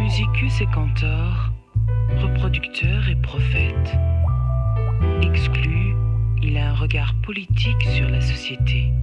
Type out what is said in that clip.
Musicus est cantor, reproducteur et prophète. Exclu, il a un regard politique sur la société.